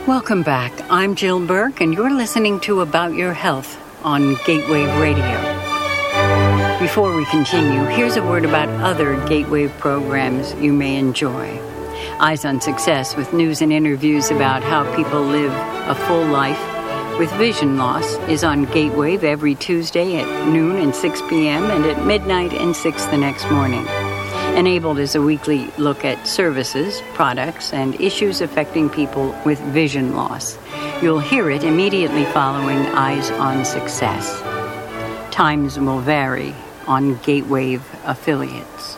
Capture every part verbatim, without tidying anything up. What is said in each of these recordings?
Welcome back. I'm Jill Burke, and you're listening to About Your Health on Gatewave Radio. Before we continue, here's a word about other Gatewave programs you may enjoy. Eyes on Success, with news and interviews about how people live a full life with vision loss, is on Gatewave every Tuesday at noon and six p.m. and at midnight and six the next morning. Enabled is a weekly look at services, products, and issues affecting people with vision loss. You'll hear it immediately following Eyes on Success. Times will vary on Gatewave affiliates.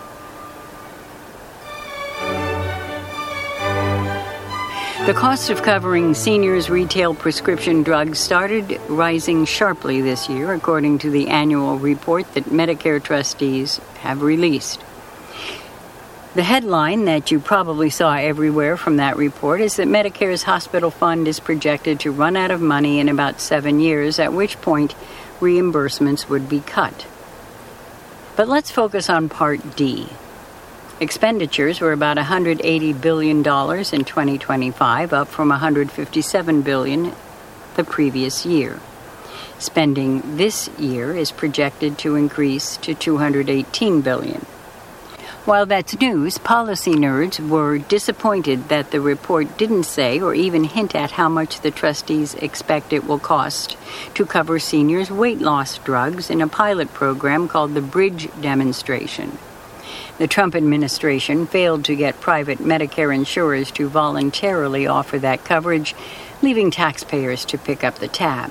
The cost of covering seniors' retail prescription drugs started rising sharply this year, according to the annual report that Medicare trustees have released. The headline that you probably saw everywhere from that report is that Medicare's hospital fund is projected to run out of money in about seven years, at which point reimbursements would be cut. But let's focus on Part D. Expenditures were about one hundred eighty billion dollars in twenty twenty-five, up from one hundred fifty-seven billion dollars the previous year. Spending this year is projected to increase to two hundred eighteen billion dollars. While that's news, policy nerds were disappointed that the report didn't say or even hint at how much the trustees expect it will cost to cover seniors' weight loss drugs in a pilot program called the Bridge Demonstration. The Trump administration failed to get private Medicare insurers to voluntarily offer that coverage, leaving taxpayers to pick up the tab.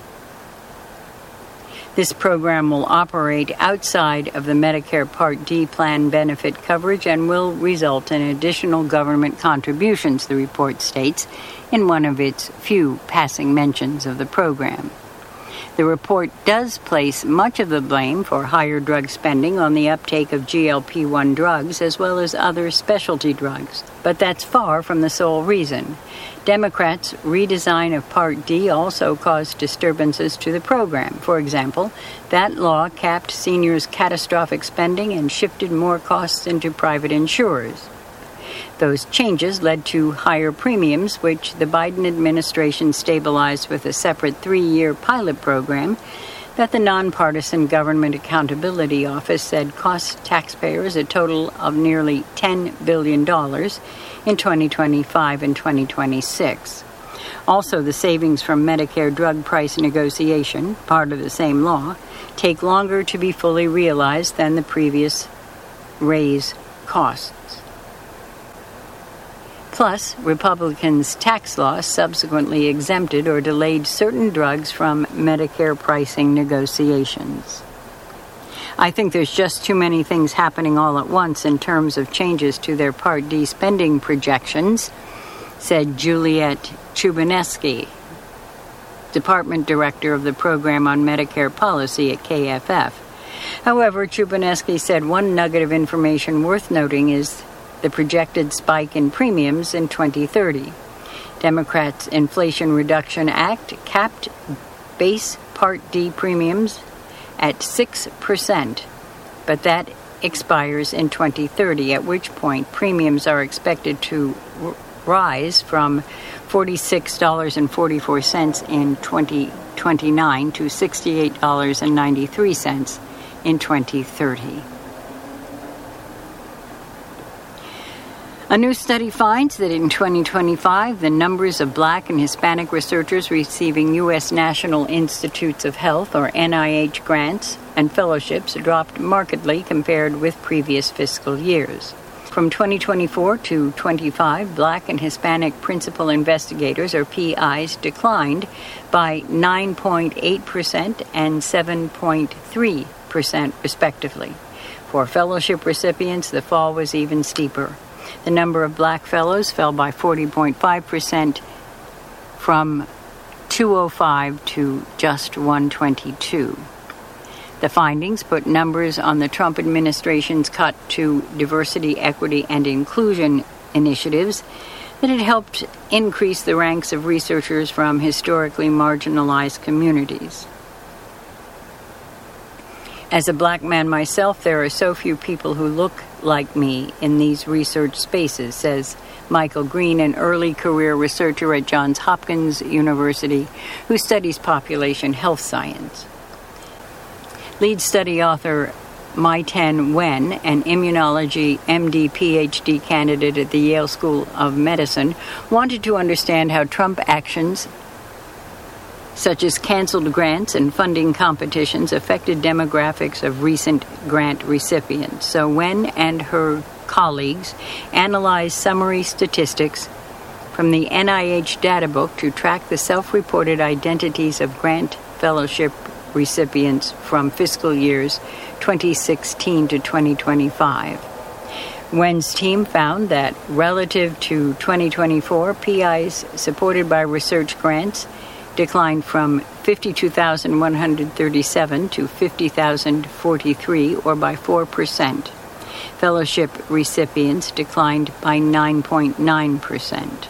This program will operate outside of the Medicare Part D plan benefit coverage and will result in additional government contributions, the report states, in one of its few passing mentions of the program. The report does place much of the blame for higher drug spending on the uptake of G L P one drugs as well as other specialty drugs, but that's far from the sole reason. Democrats' redesign of Part D also caused disturbances to the program. For example, that law capped seniors' catastrophic spending and shifted more costs into private insurers. Those changes led to higher premiums, which the Biden administration stabilized with a separate three-year pilot program that the nonpartisan Government Accountability Office said cost taxpayers a total of nearly ten billion dollars in twenty twenty-five and twenty twenty-six. Also, the savings from Medicare drug price negotiation, part of the same law, take longer to be fully realized than the previous raise costs. Plus, Republicans' tax law subsequently exempted or delayed certain drugs from Medicare pricing negotiations. I think there's just too many things happening all at once in terms of changes to their Part D spending projections, said Juliette Chubanesky, Department Director of the Program on Medicare Policy at K F F. However, Chubanesky said one nugget of information worth noting is the projected spike in premiums in twenty thirty. Democrats' Inflation Reduction Act capped base Part D premiums at six percent, but that expires in twenty thirty, at which point premiums are expected to r- rise from forty-six dollars and forty-four cents in twenty twenty-nine to sixty-eight dollars and ninety-three cents in twenty thirty. A new study finds that in twenty twenty-five, the numbers of Black and Hispanic researchers receiving U S National Institutes of Health, or N I H, grants and fellowships dropped markedly compared with previous fiscal years. From twenty twenty-four to twenty-five, Black and Hispanic principal investigators, or P Is, declined by nine point eight percent and seven point three percent, respectively. For fellowship recipients, the fall was even steeper. The number of Black fellows fell by forty point five percent from two hundred five to just one hundred twenty-two. The findings put numbers on the Trump administration's cut to diversity, equity, and inclusion initiatives that had helped increase the ranks of researchers from historically marginalized communities. As a Black man myself, there are so few people who look like me in these research spaces, says Michael Green, an early career researcher at Johns Hopkins University who studies population health science. Lead study author Mai-Tan Wen, an immunology M D P H D candidate at the Yale School of Medicine, wanted to understand how Trump actions such as canceled grants and funding competitions affected demographics of recent grant recipients. So Wen and her colleagues analyzed summary statistics from the N I H data book to track the self-reported identities of grant fellowship recipients from fiscal years twenty sixteen to twenty twenty-five. Wen's team found that relative to twenty twenty-four, P Is supported by research grants declined from fifty-two thousand one hundred thirty-seven to fifty thousand forty-three, or by four percent. Fellowship recipients declined by nine point nine percent.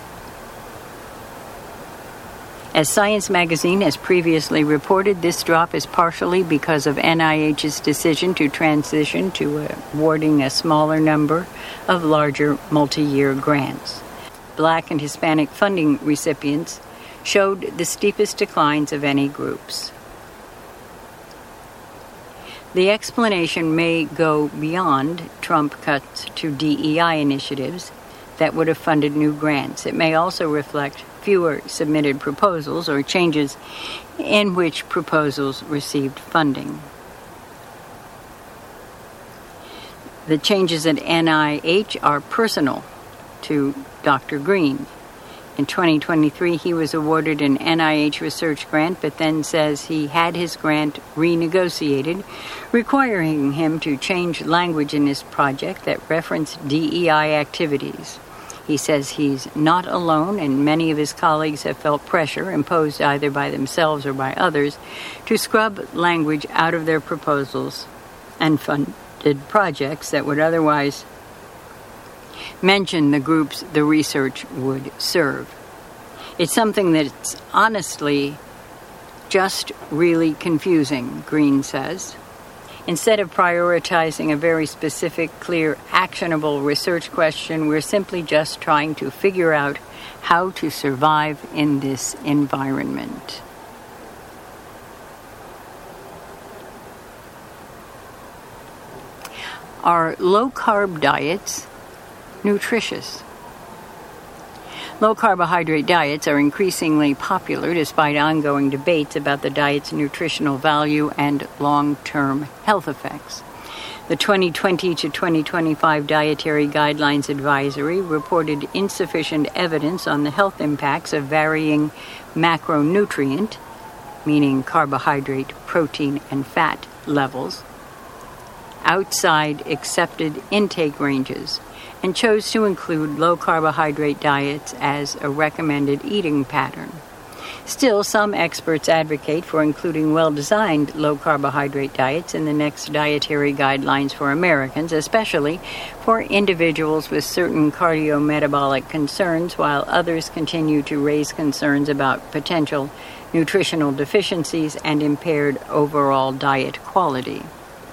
As Science magazine has previously reported, this drop is partially because of N I H's decision to transition to awarding a smaller number of larger multi-year grants. Black and Hispanic funding recipients showed the steepest declines of any groups. The explanation may go beyond Trump cuts to D E I initiatives that would have funded new grants. It may also reflect fewer submitted proposals or changes in which proposals received funding. The changes at N I H are personal to Doctor Green. In twenty twenty-three, he was awarded an N I H research grant, but then says he had his grant renegotiated, requiring him to change language in his project that referenced D E I activities. He says he's not alone, and many of his colleagues have felt pressure, imposed either by themselves or by others, to scrub language out of their proposals and funded projects that would otherwise mention the groups the research would serve. It's something that's honestly just really confusing, Green says. Instead of prioritizing a very specific, clear, actionable research question, we're simply just trying to figure out how to survive in this environment. Are low-carb diets nutritious? Low-carbohydrate diets are increasingly popular despite ongoing debates about the diet's nutritional value and long-term health effects. The twenty twenty to twenty twenty-five Dietary Guidelines Advisory reported insufficient evidence on the health impacts of varying macronutrient, meaning carbohydrate, protein, and fat levels, outside accepted intake ranges, and chose to include low-carbohydrate diets as a recommended eating pattern. Still, some experts advocate for including well-designed low-carbohydrate diets in the next dietary guidelines for Americans, especially for individuals with certain cardiometabolic concerns, while others continue to raise concerns about potential nutritional deficiencies and impaired overall diet quality.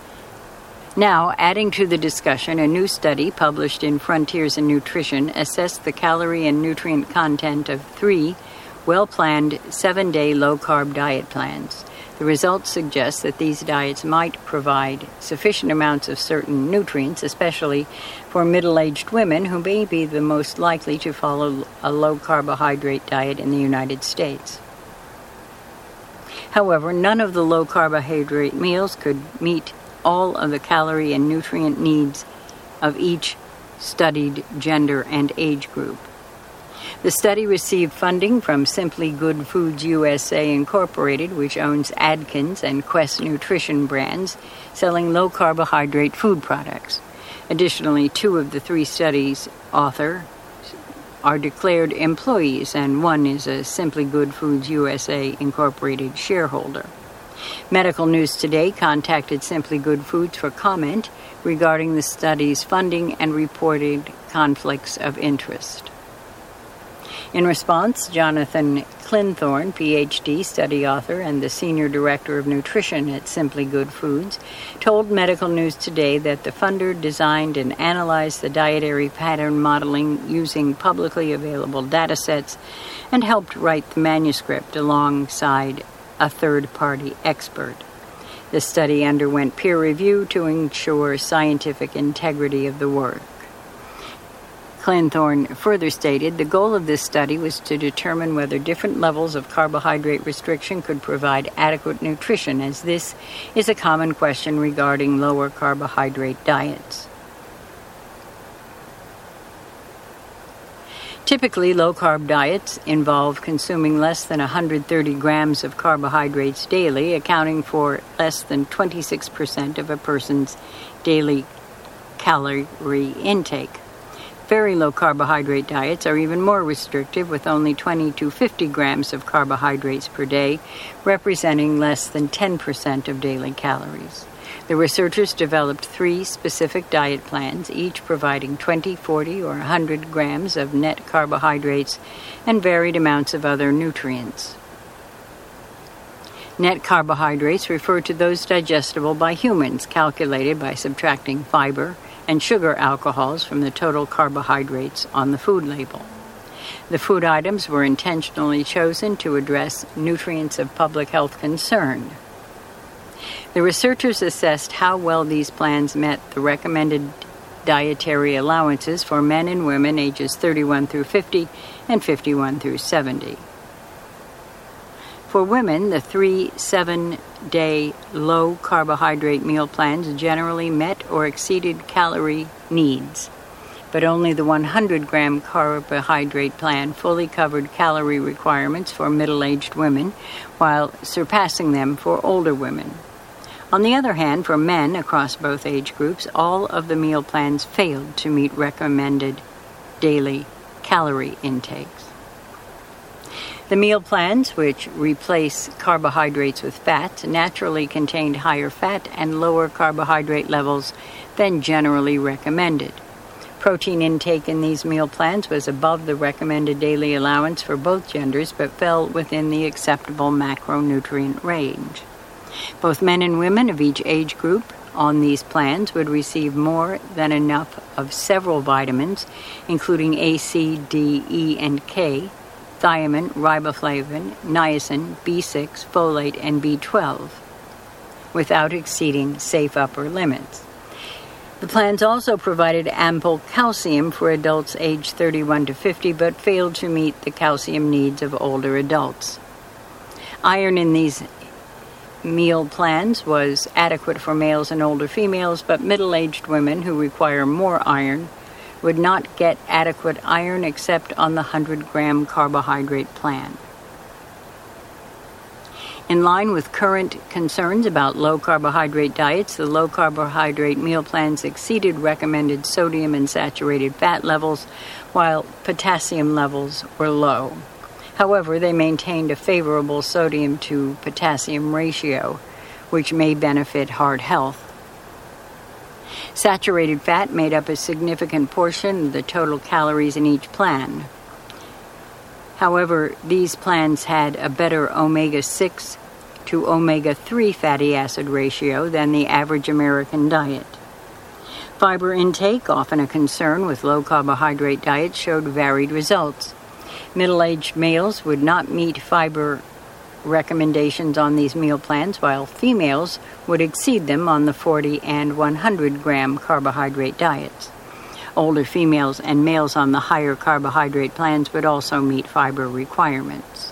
Now, adding to the discussion, a new study published in Frontiers in Nutrition assessed the calorie and nutrient content of three well-planned seven-day low-carb diet plans. The results suggest that these diets might provide sufficient amounts of certain nutrients, especially for middle-aged women who may be the most likely to follow a low-carbohydrate diet in the United States. However, none of the low-carbohydrate meals could meet all of the calorie and nutrient needs of each studied gender and age group. The study received funding from Simply Good Foods U S A Incorporated, which owns Atkins and Quest Nutrition brands, selling low-carbohydrate food products. Additionally, two of the three studies' authors are declared employees, and one is a Simply Good Foods U S A Incorporated shareholder. Medical News Today contacted Simply Good Foods for comment regarding the study's funding and reported conflicts of interest. In response, Jonathan Clinthorne, P H D, study author and the Senior Director of Nutrition at Simply Good Foods, told Medical News Today that the funder designed and analyzed the dietary pattern modeling using publicly available data sets and helped write the manuscript alongside a third-party expert. The study underwent peer review to ensure scientific integrity of the work. Clinthorne further stated the goal of this study was to determine whether different levels of carbohydrate restriction could provide adequate nutrition, as this is a common question regarding lower carbohydrate diets. Typically, low-carb diets involve consuming less than one hundred thirty grams of carbohydrates daily, accounting for less than twenty-six percent of a person's daily calorie intake. Very low carbohydrate diets are even more restrictive, with only twenty to fifty grams of carbohydrates per day, representing less than ten percent of daily calories. The researchers developed three specific diet plans, each providing twenty, forty, or one hundred grams of net carbohydrates and varied amounts of other nutrients. Net carbohydrates refer to those digestible by humans, calculated by subtracting fiber and sugar alcohols from the total carbohydrates on the food label. The food items were intentionally chosen to address nutrients of public health concern. The researchers assessed how well these plans met the recommended dietary allowances for men and women ages thirty-one through fifty and fifty-one through seventy. For women, the three seven-day low-carbohydrate meal plans generally met or exceeded calorie needs, but only the one hundred gram carbohydrate plan fully covered calorie requirements for middle-aged women, while surpassing them for older women. On the other hand, for men across both age groups, all of the meal plans failed to meet recommended daily calorie intakes. The meal plans, which replace carbohydrates with fats, naturally contained higher fat and lower carbohydrate levels than generally recommended. Protein intake in these meal plans was above the recommended daily allowance for both genders, but fell within the acceptable macronutrient range. Both men and women of each age group on these plans would receive more than enough of several vitamins, including A, C, D, E, and K, thiamine, riboflavin, niacin, B six, folate, and B twelve, without exceeding safe upper limits. The plans also provided ample calcium for adults aged thirty-one to fifty, but failed to meet the calcium needs of older adults. Iron in these meal plans was adequate for males and older females, but middle-aged women who require more iron would not get adequate iron except on the one hundred gram carbohydrate plan. In line with current concerns about low-carbohydrate diets, the low-carbohydrate meal plans exceeded recommended sodium and saturated fat levels, while potassium levels were low. However, they maintained a favorable sodium to potassium ratio, which may benefit heart health. Saturated fat made up a significant portion of the total calories in each plan. However, these plans had a better omega six to omega three fatty acid ratio than the average American diet. Fiber intake, often a concern with low-carbohydrate diets, showed varied results. Middle-aged males would not meet fiber recommendations on these meal plans, while females would exceed them on the forty and one hundred gram carbohydrate diets. Older females and males on the higher carbohydrate plans would also meet fiber requirements.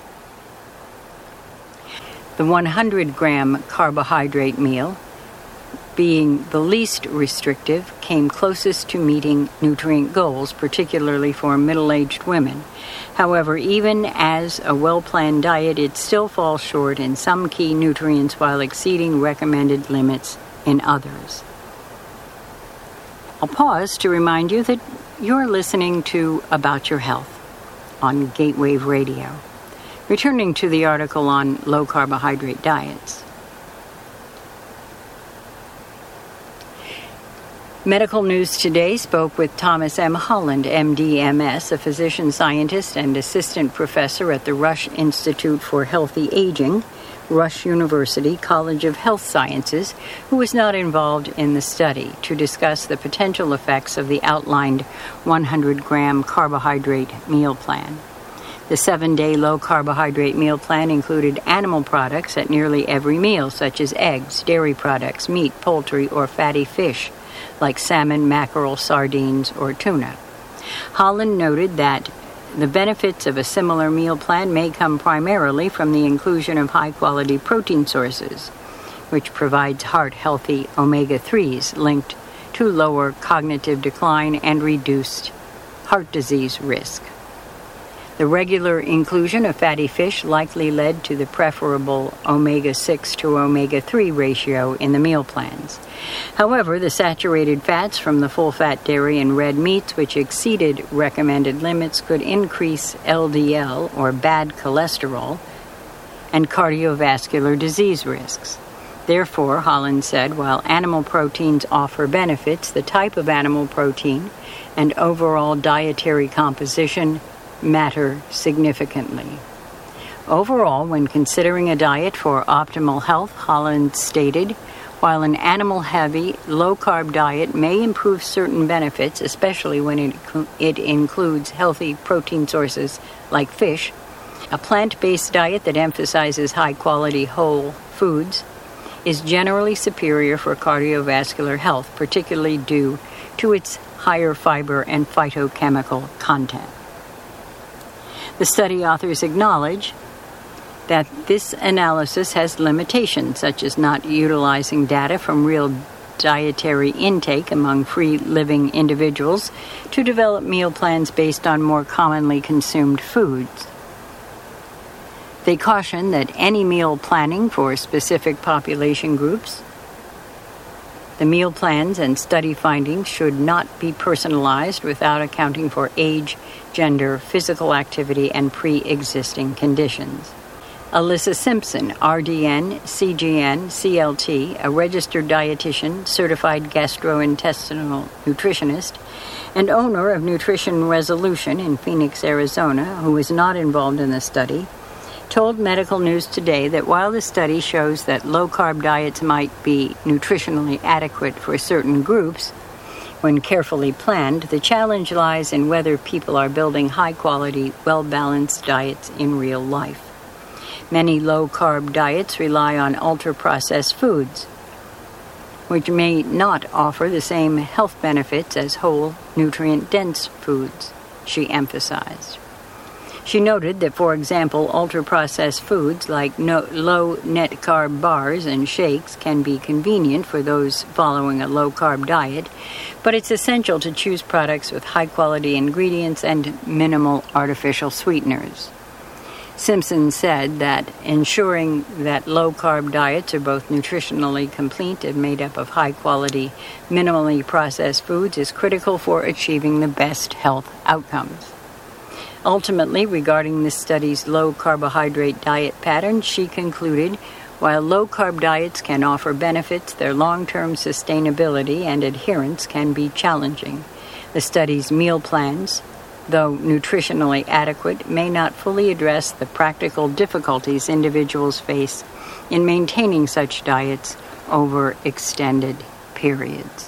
The one hundred gram carbohydrate meal, being the least restrictive, came closest to meeting nutrient goals, particularly for middle-aged women. However, even as a well-planned diet, it still falls short in some key nutrients while exceeding recommended limits in others. I'll pause to remind you that you're listening to About Your Health on Gatewave Radio. Returning to the article on low-carbohydrate diets. Medical News Today spoke with Thomas M. Holland, M D M S, a physician scientist and assistant professor at the Rush Institute for Healthy Aging, Rush University College of Health Sciences, who was not involved in the study, to discuss the potential effects of the outlined one hundred gram carbohydrate meal plan. The seven-day low-carbohydrate meal plan included animal products at nearly every meal, such as eggs, dairy products, meat, poultry, or fatty fish, like salmon, mackerel, sardines, or tuna. Holland noted that the benefits of a similar meal plan may come primarily from the inclusion of high-quality protein sources, which provides heart-healthy omega threes linked to lower cognitive decline and reduced heart disease risk. The regular inclusion of fatty fish likely led to the preferable omega six to omega three ratio in the meal plans. However, the saturated fats from the full-fat dairy and red meats, which exceeded recommended limits, could increase L D L, or bad cholesterol, and cardiovascular disease risks. Therefore, Holland said, while animal proteins offer benefits, the type of animal protein and overall dietary composition matter significantly. Overall, when considering a diet for optimal health, Holland stated, while an animal-heavy, low-carb diet may improve certain benefits, especially when it, it includes healthy protein sources like fish, a plant-based diet that emphasizes high-quality whole foods is generally superior for cardiovascular health, particularly due to its higher fiber and phytochemical content. The study authors acknowledge that this analysis has limitations, such as not utilizing data from real dietary intake among free-living individuals to develop meal plans based on more commonly consumed foods. They caution that any meal planning for specific population groups, the meal plans and study findings should not be personalized without accounting for age, gender, physical activity, and pre-existing conditions. Alyssa Simpson, R D N, C G N, C L T, a registered dietitian, certified gastrointestinal nutritionist, and owner of Nutrition Resolution in Phoenix, Arizona, who was not involved in the study, told Medical News Today that while the study shows that low-carb diets might be nutritionally adequate for certain groups, when carefully planned, the challenge lies in whether people are building high-quality, well-balanced diets in real life. Many low-carb diets rely on ultra-processed foods, which may not offer the same health benefits as whole, nutrient-dense foods, she emphasized. She noted that, for example, ultra-processed foods like no, low net-carb bars and shakes can be convenient for those following a low-carb diet, but it's essential to choose products with high-quality ingredients and minimal artificial sweeteners. Simpson said that ensuring that low-carb diets are both nutritionally complete and made up of high-quality, minimally processed foods is critical for achieving the best health outcomes. Ultimately, regarding this study's low-carbohydrate diet pattern, she concluded, while low-carb diets can offer benefits, their long-term sustainability and adherence can be challenging. The study's meal plans, though nutritionally adequate, may not fully address the practical difficulties individuals face in maintaining such diets over extended periods.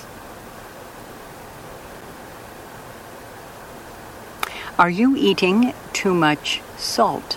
Are you eating too much salt?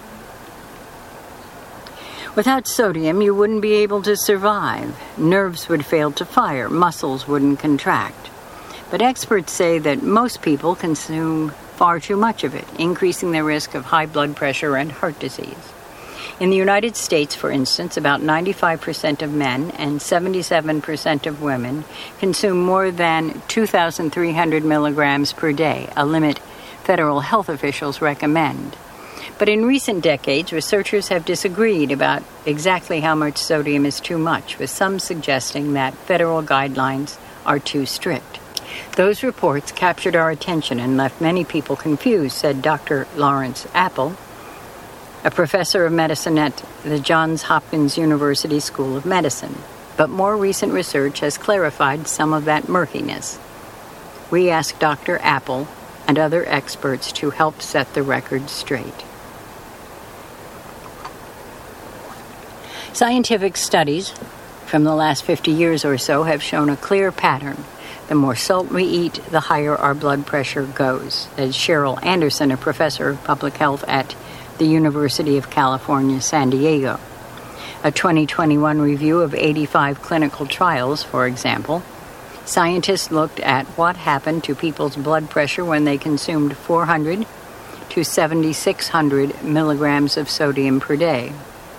Without sodium, you wouldn't be able to survive. Nerves would fail to fire, muscles wouldn't contract. But experts say that most people consume far too much of it, increasing their risk of high blood pressure and heart disease. In the United States, for instance, about ninety-five percent of men and seventy-seven percent of women consume more than two thousand three hundred milligrams per day, a limit federal health officials recommend. But in recent decades, researchers have disagreed about exactly how much sodium is too much, with some suggesting that federal guidelines are too strict. Those reports captured our attention and left many people confused, said Doctor Lawrence Apple, a professor of medicine at the Johns Hopkins University School of Medicine. but more recent research has clarified some of that murkiness. We asked Doctor Apple and other experts to help set the record straight. Scientific studies from the last fifty years or so have shown a clear pattern. The more salt we eat, the higher our blood pressure goes, said Cheryl Anderson, a professor of public health at the University of California, San Diego. A twenty twenty-one review of eighty-five clinical trials, for example, scientists looked at what happened to people's blood pressure when they consumed four hundred to seventy-six hundred milligrams of sodium per day.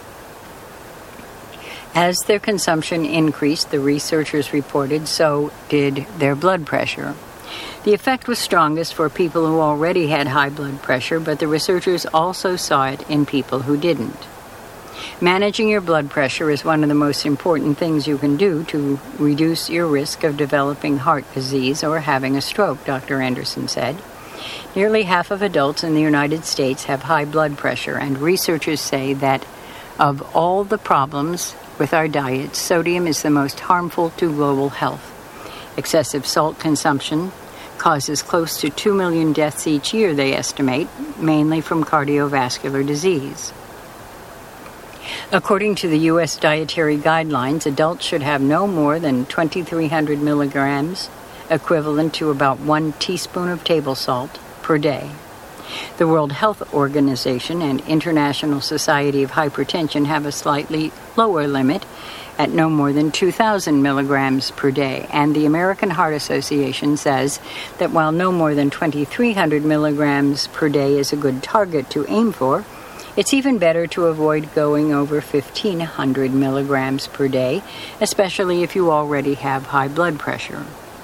As their consumption increased, the researchers reported, so did their blood pressure. The effect was strongest for people who already had high blood pressure, but the researchers also saw it in people who didn't. Managing your blood pressure is one of the most important things you can do to reduce your risk of developing heart disease or having a stroke, Doctor Anderson said. Nearly half of adults in the United States have high blood pressure, and researchers say that of all the problems with our diet, sodium is the most harmful to global health. Excessive salt consumption causes close to two million deaths each year, they estimate, mainly from cardiovascular disease. According to the U S dietary guidelines, adults should have no more than twenty-three hundred milligrams, equivalent to about one teaspoon of table salt, per day. The World Health Organization and International Society of Hypertension have a slightly lower limit at no more than two thousand milligrams per day, and the American Heart Association says that while no more than twenty-three hundred milligrams per day is a good target to aim for, it's even better to avoid going over fifteen hundred milligrams per day, especially if you already have high blood pressure.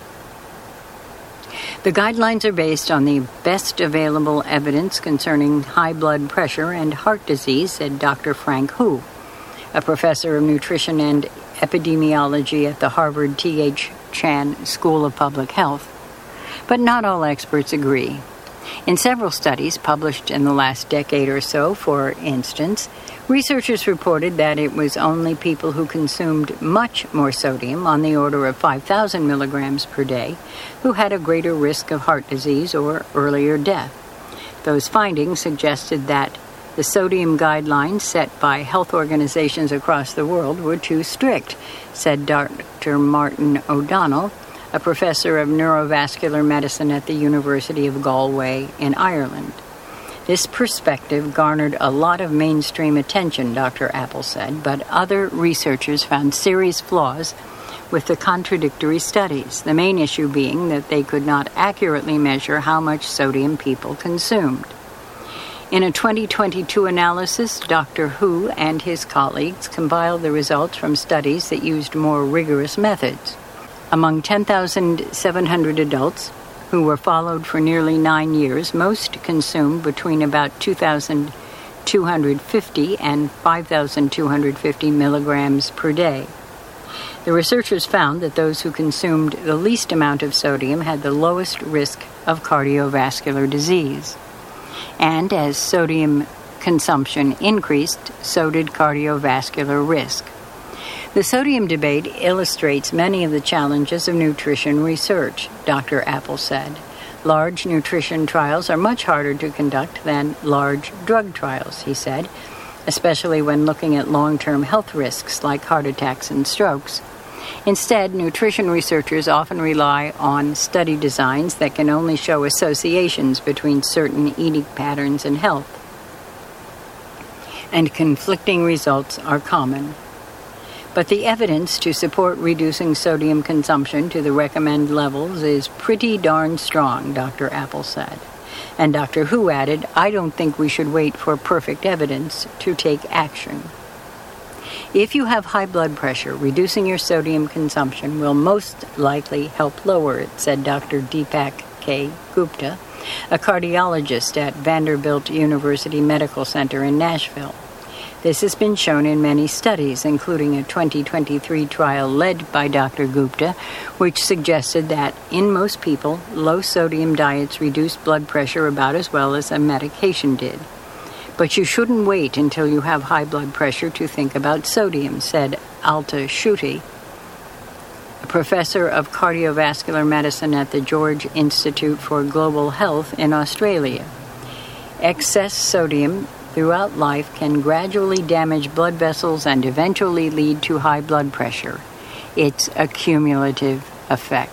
The guidelines are based on the best available evidence concerning high blood pressure and heart disease, said Doctor Frank Hu, a professor of nutrition and epidemiology at the Harvard T H Chan School of Public Health. But not all experts agree. In several studies published in the last decade or so, for instance, researchers reported that it was only people who consumed much more sodium, on the order of five thousand milligrams per day, who had a greater risk of heart disease or earlier death. Those findings suggested that the sodium guidelines set by health organizations across the world were too strict, said Doctor Martin O'Donnell, a professor of neurovascular medicine at the University of Galway in Ireland. This perspective garnered a lot of mainstream attention, Doctor Apple said, but other researchers found serious flaws with the contradictory studies, the main issue being that they could not accurately measure how much sodium people consumed. In a twenty twenty-two analysis, Doctor Hu and his colleagues compiled the results from studies that used more rigorous methods. Among ten thousand seven hundred adults who were followed for nearly nine years, most consumed between about two thousand two hundred fifty and five thousand two hundred fifty milligrams per day. The researchers found that those who consumed the least amount of sodium had the lowest risk of cardiovascular disease. And as sodium consumption increased, so did cardiovascular risk. The sodium debate illustrates many of the challenges of nutrition research, Doctor Apple said. Large nutrition trials are much harder to conduct than large drug trials, he said, especially when looking at long-term health risks like heart attacks and strokes. Instead, nutrition researchers often rely on study designs that can only show associations between certain eating patterns and health. And conflicting results are common. But the evidence to support reducing sodium consumption to the recommended levels is pretty darn strong, Doctor Apple said. And Doctor Hu added, I don't think we should wait for perfect evidence to take action. If you have high blood pressure, reducing your sodium consumption will most likely help lower it, said Doctor Deepak K. Gupta, a cardiologist at Vanderbilt University Medical Center in Nashville. This has been shown in many studies, including a twenty twenty-three trial led by Doctor Gupta, which suggested that in most people, low-sodium diets reduce blood pressure about as well as a medication did. But you shouldn't wait until you have high blood pressure to think about sodium, said Alta Schutte, professor of cardiovascular medicine at the George Institute for Global Health in Australia. Excess sodium throughout life can gradually damage blood vessels and eventually lead to high blood pressure. It's a cumulative effect.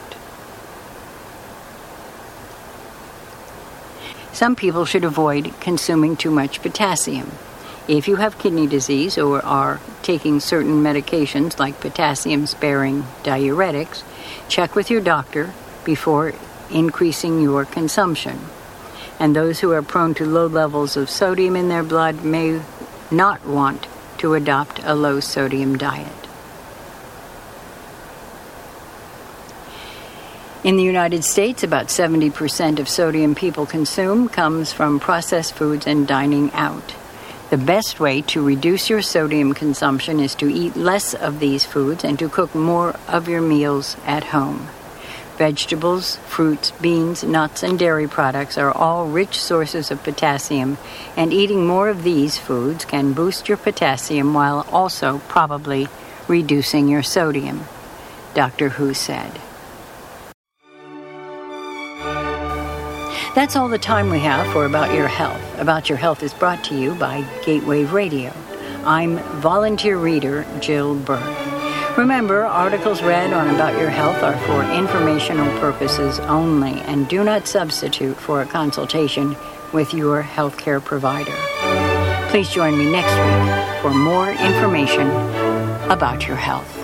Some people should avoid consuming too much potassium. If you have kidney disease or are taking certain medications like potassium-sparing diuretics, check with your doctor before increasing your consumption. And those who are prone to low levels of sodium in their blood may not want to adopt a low-sodium diet. In the United States, about seventy percent of sodium people consume comes from processed foods and dining out. The best way to reduce your sodium consumption is to eat less of these foods and to cook more of your meals at home. Vegetables, fruits, beans, nuts, and dairy products are all rich sources of potassium, and eating more of these foods can boost your potassium while also probably reducing your sodium, Doctor Hu said. That's all the time we have for About Your Health. About Your Health is brought to you by Gatewave Radio. I'm volunteer reader Jill Burke. Remember, articles read on About Your Health are for informational purposes only and do not substitute for a consultation with your healthcare provider. Please join me next week for more information about your health.